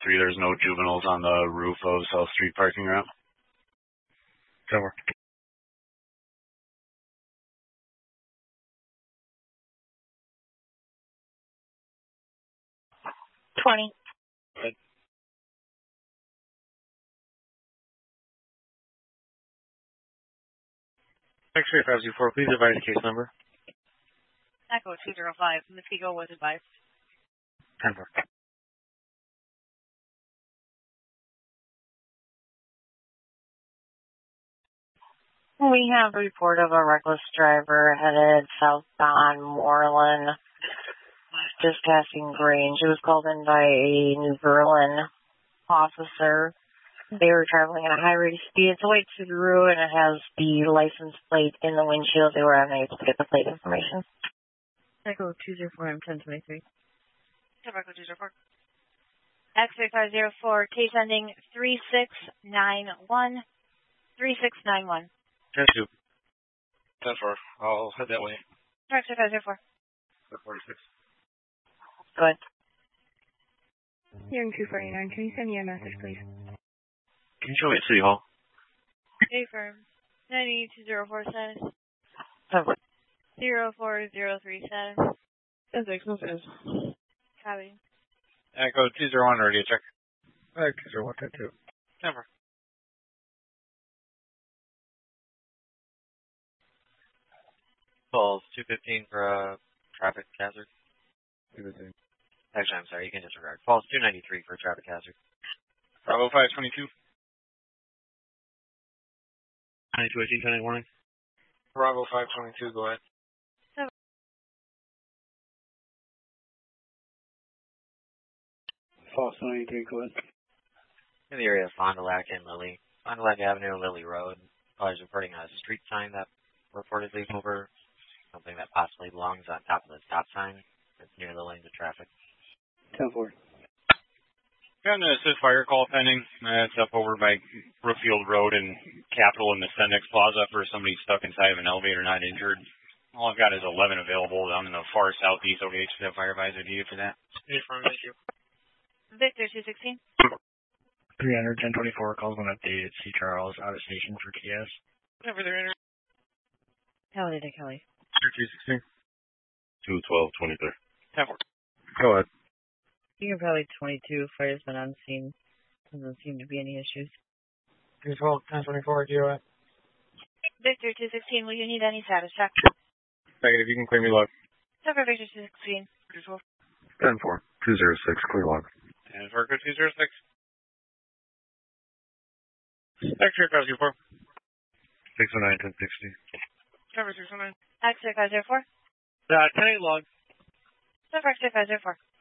10-3, there's no juveniles on the roof of South Street parking ramp. Over. 20. X-ray 504, please advise case number. Echo 205, Mosquito was advised. 10-4. We have a report of a reckless driver headed southbound Moreland, just passing Grange. It was called in by a New Berlin officer. They were traveling at a high rate of speed. It's a white Subaru, and it has the license plate in the windshield. They were unable to get the plate information. Echo 204, I'm 1023. Echo 204. X-ray 504, case ending 3691. 3691. 10-2. 10-4. I'll head that way. X-ray 504. 46. Go ahead. Hearing 249, can you send me a message, please? Can you show me at City Hall? Affirm. 90204 status. Over. 0403 status. That's excellent. Copy. Echo 201, ready to check. Echo 201, 10-2. 10-4. Calls 215 for a traffic hazard. 215. Actually, I'm sorry, you can disregard. Calls 293 for a traffic hazard. Bravo 522. 9218, 10-8 warning. Bravo 522, go ahead. False 93, go ahead. In the area of Fond du Lac and Lily. Fond du Lac Avenue, Lily Road. Callers reporting a street sign that reportedly over something that possibly belongs on top of the stop sign. It's near the lanes of traffic. 10-4. Got an assist fire call pending. It's up over by Brookfield Road and Capitol in the Sendex Plaza for somebody stuck inside of an elevator, not injured. All I've got is 11 available down in the far southeast. Okay, should have fire advisor to you for that. Thank you. Victor 216. 300, 1024, calls when updated. C. Charles, out of station for TS. Over there. Kelly to Kelly. 316. 212, 23. 10-4. Go ahead. You can probably 22. Fire's been on scene. Doesn't seem to be any issues. 312, 1024, DOS. Victor 216, will you need any status check? Negative, you can clear me log. Over Victor 216. 10-4. 206, clear log. And Virgo 206. X-ray 504. 609, 1060. Cover 609. X-ray 504. 10-8 log. Over X-ray 504.